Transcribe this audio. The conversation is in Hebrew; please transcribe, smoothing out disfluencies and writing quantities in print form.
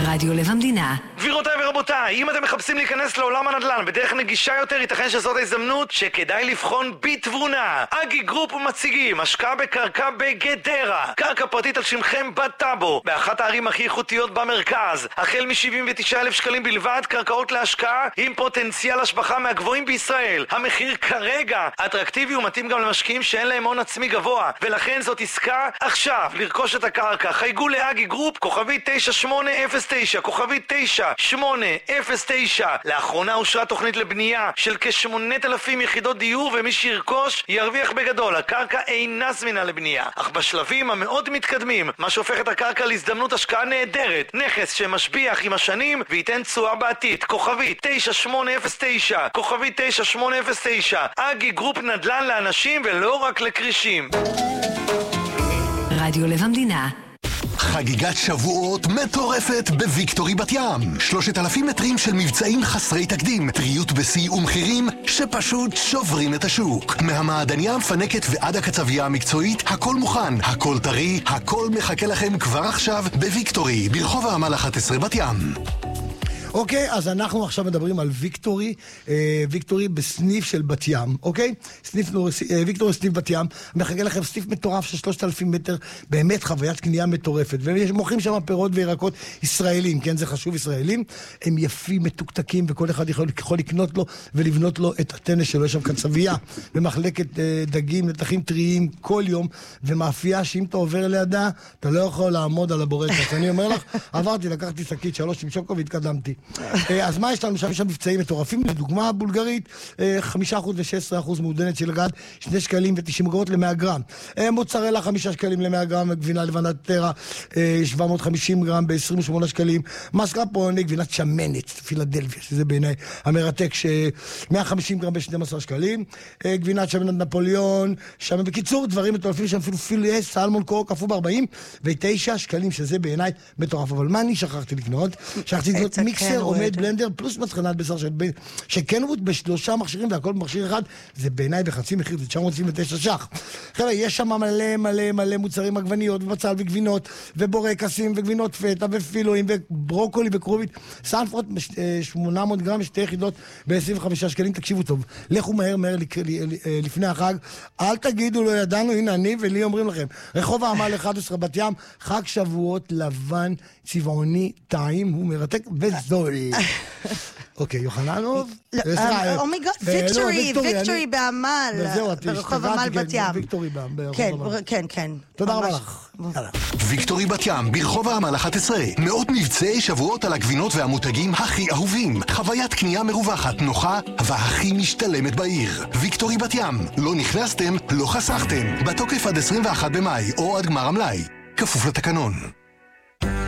רדיו לב המדינה. גבירותיי ורבותיי, אם אתם מחפשים להיכנס לעולם הנדל"ן בדרך נגישה יותר, ייתכן שזאת ההזדמנות שכדאי לבחון בתבונה. אגי גרופ מציגים השקעה בקרקע בגדרה, קרקע פרטית על שמכם בטאבו, באחת הערים הכי איכותיות במרכז, החל מ-79,000 שקלים בלבד, קרקעות להשקעה עם פוטנציאל השבחה מהגבוהים בישראל. המחיר כרגע אטרקטיבי ומתאים גם למשקיעים שאין להם הון עצמי גבוה, ולכן זאת עסקה עכשיו לרכוש את הקרקע. חייגו לאגי גרופ, כוכבי 9809, כוכבי 9809. לאחרונה אושרה תוכנית לבנייה של כ8,000 יחידות דיור, ומי שירכוש ירוויח בגדול. הקרקע אינה זמינה לבנייה, אך בשלבים המאוד מתקדמים, מה שהופך את הקרקע להזדמנות השקעה נהדרת, נכס שמשביח עם השנים וייתן תשואה בעתיד. כוכבי 9809, כוכבי 9809. אגי גרופ, נדל"ן לאנשים ולא רק לקרישים. רדיו לב המדינה. חגיגת שבועות מטורפת בוויקטורי בת ים. 3,000 מטרים של מבצעים חסרי תקדים, טריות בשיא ומחירים שפשוט שוברים את השוק. מהמעדניה המפנקת ועד הקצבייה המקצועית, הכל מוכן, הכל טרי, הכל מחכה לכם כבר עכשיו בוויקטורי, ברחוב העמל 11 בת ים. אוקיי, אז אנחנו עכשיו מדברים על ויקטורי, ויקטורי בסניף של בת ים, אוקיי? ויקטורי סניף בת ים, מחכה לכם סניף מטורף של 3,000 מטר, באמת חוויית קנייה מטורפת, ומוכרים שם פירות וירקות ישראלים, כן, זה חשוב, ישראלים, הם יפים, מתוקתקים, וכל אחד יכול לקנות לו ולבנות לו את הטנס שלו. יש שם קצבייה, במחלקת דגים, נתחים טריים, כל יום, ומאפייה שאם אתה עובר לידה, אתה לא יכול לעמוד על הבורקס. אני אומר לך, עברתי, לקחתי שקית 3 עם שוקו והתקדמתי. אז מה יש לנו שם? יש שם מבצעים מטורפים, לדוגמה בולגרית 5% ו-16% מעודנת של גד, 2 שקלים ו-90 אגורות ל-100 גרם. מוצרלה 5 שקלים ל-100 גרם, גבינה לבנת טרה 750 גרם ב-28 שקלים, מסקרפוני, גבינת שמנת פילדלפיה, שזה בעיניי המרתק, 150 גרם ב-12 שקלים, גבינת שמנת נפוליאון, שם בקיצור דברים מטורפים, שם אפילו פיליה סלמון קור קפוא ב-49 שקלים, שזה בעיניי מטורף. אבל מה אני שכחתי לקנות? שכחתי לקנות מיקסר עומד בלנדר פלוס מצחנת בשר של קנווד ב3 מכשירים והכל במכשיר אחד, זה בעיניי בחצי מחיר, זה 999 ש"ח. חבר'ה, יש שם מלא מוצרים, עגבניות ובצל וגבינות ובורקסים וגבינות פטה ופילואים וברוקולי וקרובית, סנפרות 800 גרם, 2 יחידות ב-25 שקלים. תקשיבו טוב, לכו מהר לפני החג, אל תגידו לא ידענו, הנה אני ולי אומרים לכם, רחוב העמל 11 בת ים, חג שבועות לבן צבעוני טעים, הוא מרתק וזול. אוקיי, יוחננוב. אומייגוד, ויקטורי בעמל, ברחוב עמל בת ים. ויקטורי ברחוב עמל. כן. תודה רבה לך. ויקטורי בת ים, ברחוב העמל 11. מאות מבצעי שבועות על הגבינות והמותגים הכי אהובים. חוויית קנייה מרווחת, נוחה והכי משתלמת בעיר. ויקטורי בת ים, לא נכנסתם, לא חסכתם. בתוקף עד 21 במאי או עד גמר המלאי. כפוף לתקנון.